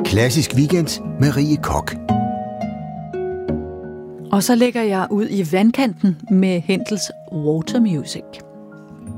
Klassisk Weekend med Rie Koch. Og så lægger jeg ud i vandkanten med Händels Water Music.